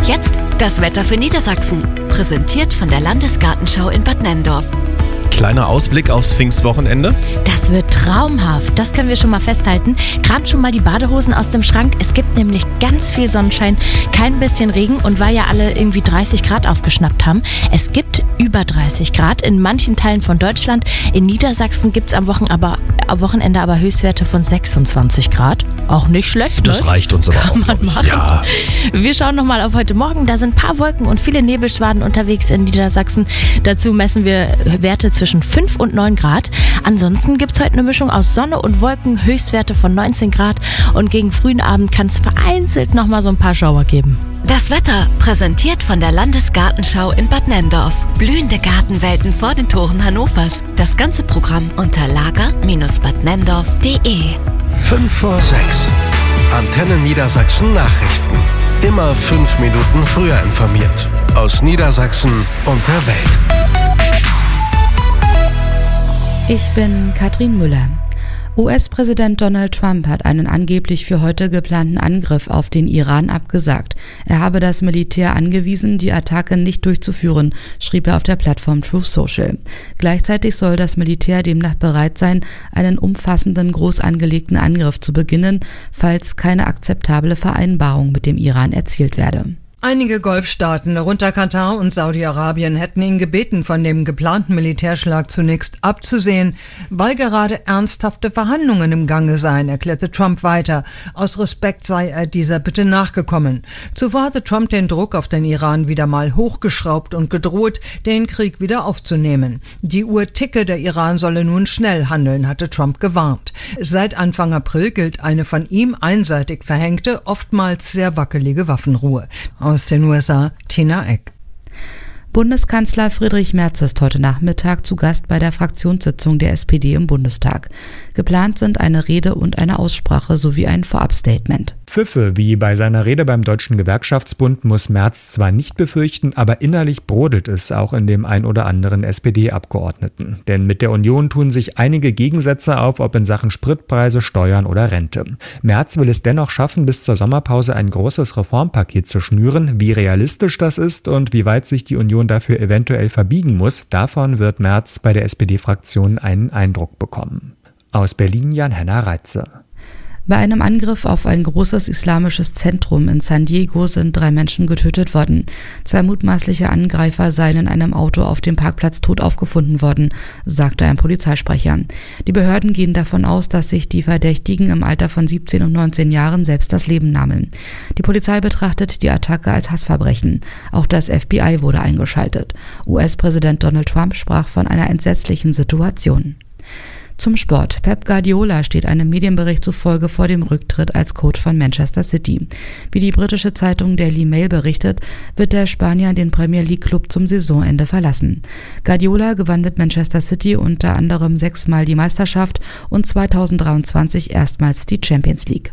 jetzt das Wetter für Niedersachsen. Präsentiert von der Landesgartenschau in Bad Nenndorf. Kleiner Ausblick aufs Pfingstwochenende. Das wird traumhaft, das können wir schon mal festhalten. Kramt schon mal die Badehosen aus dem Schrank. Es gibt nämlich ganz viel Sonnenschein, kein bisschen Regen. Und weil ja alle irgendwie 30 Grad aufgeschnappt haben, es gibt über 30 Grad in manchen Teilen von Deutschland. In Niedersachsen gibt es am Wochenende aber Höchstwerte von 26 Grad. Auch nicht schlecht, Das ne? reicht uns aber Kann auch, man glaub ich. machen. Ja. Wir schauen nochmal auf heute Morgen. Da sind ein paar Wolken und viele Nebelschwaden unterwegs in Niedersachsen. Dazu messen wir Werte zwischen 5 und 9 Grad. Ansonsten gibt es heute eine Mischung aus Sonne und Wolken, Höchstwerte von 19 Grad. Und gegen frühen Abend kann es vereinzelt nochmal so ein paar Schauer geben. Das Wetter präsentiert von der Landesgartenschau in Bad Nenndorf. Blühende Gartenwelten vor den Toren Hannovers. Das ganze Programm unter lager-badnenndorf.de. 5 vor 6. Antenne Niedersachsen Nachrichten. Immer 5 Minuten früher informiert. Aus Niedersachsen und der Welt. Ich bin Katrin Müller. US-Präsident Donald Trump hat einen angeblich für heute geplanten Angriff auf den Iran abgesagt. Er habe das Militär angewiesen, die Attacke nicht durchzuführen, schrieb er auf der Plattform Truth Social. Gleichzeitig soll das Militär demnach bereit sein, einen umfassenden, groß angelegten Angriff zu beginnen, falls keine akzeptable Vereinbarung mit dem Iran erzielt werde. Einige Golfstaaten, darunter Katar und Saudi-Arabien, hätten ihn gebeten, von dem geplanten Militärschlag zunächst abzusehen, weil gerade ernsthafte Verhandlungen im Gange seien, erklärte Trump weiter. Aus Respekt sei er dieser Bitte nachgekommen. Zuvor hatte Trump den Druck auf den Iran wieder mal hochgeschraubt und gedroht, den Krieg wieder aufzunehmen. Die Uhr ticke, der Iran solle nun schnell handeln, hatte Trump gewarnt. Seit Anfang April gilt eine von ihm einseitig verhängte, oftmals sehr wackelige Waffenruhe. Aus den USA, Tina Eck. Bundeskanzler Friedrich Merz ist heute Nachmittag zu Gast bei der Fraktionssitzung der SPD im Bundestag. Geplant sind eine Rede und eine Aussprache sowie ein Vorabstatement. Pfiffe wie bei seiner Rede beim Deutschen Gewerkschaftsbund muss Merz zwar nicht befürchten, aber innerlich brodelt es auch in dem ein oder anderen SPD-Abgeordneten. Denn mit der Union tun sich einige Gegensätze auf, ob in Sachen Spritpreise, Steuern oder Rente. Merz will es dennoch schaffen, bis zur Sommerpause ein großes Reformpaket zu schnüren. Wie realistisch das ist und wie weit sich die Union dafür eventuell verbiegen muss, davon wird Merz bei der SPD-Fraktion einen Eindruck bekommen. Aus Berlin Jan-Henner Reitze. Bei einem Angriff auf ein großes islamisches Zentrum in San Diego sind 3 Menschen getötet worden. 2 mutmaßliche Angreifer seien in einem Auto auf dem Parkplatz tot aufgefunden worden, sagte ein Polizeisprecher. Die Behörden gehen davon aus, dass sich die Verdächtigen im Alter von 17 und 19 Jahren selbst das Leben nahmen. Die Polizei betrachtet die Attacke als Hassverbrechen. Auch das FBI wurde eingeschaltet. US-Präsident Donald Trump sprach von einer entsetzlichen Situation. Zum Sport. Pep Guardiola steht einem Medienbericht zufolge vor dem Rücktritt als Coach von Manchester City. Wie die britische Zeitung Daily Mail berichtet, wird der Spanier den Premier League Club zum Saisonende verlassen. Guardiola gewann mit Manchester City unter anderem 6-mal die Meisterschaft und 2023 erstmals die Champions League.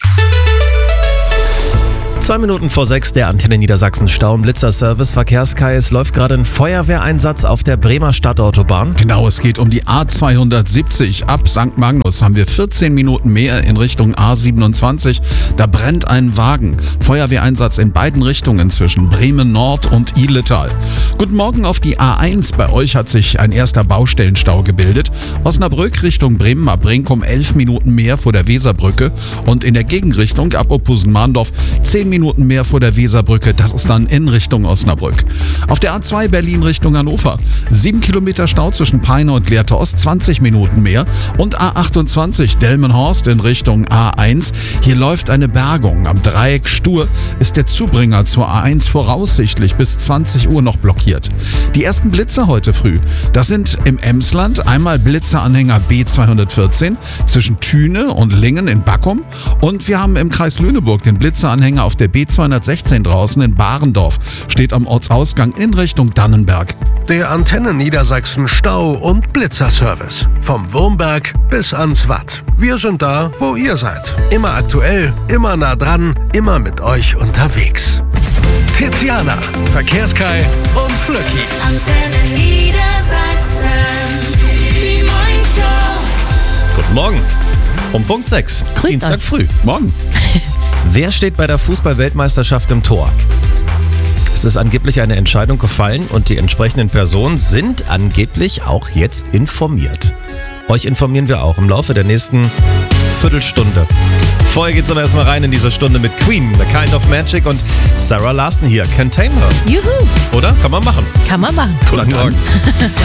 2 Minuten vor 6, der Antenne Niedersachsen Stau- und Blitzerservice. Verkehrskai, es läuft gerade ein Feuerwehreinsatz auf der Bremer Stadtautobahn. Genau, es geht um die A270. Ab St. Magnus haben wir 14 Minuten mehr in Richtung A27. Da brennt ein Wagen. Feuerwehreinsatz in beiden Richtungen zwischen Bremen Nord und Ihletal. Guten Morgen auf die A1. Bei euch hat sich ein erster Baustellenstau gebildet. Osnabrück Richtung Bremen ab Brinkum 11 Minuten mehr vor der Weserbrücke. Und in der Gegenrichtung ab Oppusen-Mahndorf 10 Minuten mehr vor der Weserbrücke, das ist dann in Richtung Osnabrück. Auf der A2 Berlin Richtung Hannover, 7 Kilometer Stau zwischen Peine und Lehrte Ost, 20 Minuten mehr. Und A28 Delmenhorst in Richtung A1, hier läuft eine Bergung. Am Dreieck Stur ist der Zubringer zur A1 voraussichtlich bis 20 Uhr noch blockiert. Die ersten Blitze heute früh, das sind im Emsland einmal Blitzeranhänger B214 zwischen Thüne und Lingen in Backum und wir haben im Kreis Lüneburg den Blitzeranhänger auf der B216 draußen in Barendorf, steht am Ortsausgang in Richtung Dannenberg. Der Antenne Niedersachsen Stau- und Blitzerservice. Vom Wurmberg bis ans Watt. Wir sind da, wo ihr seid. Immer aktuell, immer nah dran, immer mit euch unterwegs. Tiziana, Verkehrskai und Flöcki. Antenne Niedersachsen, die Morningshow. Guten Morgen. Um Punkt 6. Grüßt Dienstag euch. früh. Morgen. Wer steht bei der Fußball-Weltmeisterschaft im Tor? Es ist angeblich eine Entscheidung gefallen und die entsprechenden Personen sind angeblich auch jetzt informiert. Euch informieren wir auch im Laufe der nächsten Viertelstunde. Vorher geht's aber erstmal rein in diese Stunde mit Queen, The Kind of Magic und Sarah Larson hier. Can't Tame Her. Juhu. Oder? Kann man machen. Kann man machen. Guten Morgen.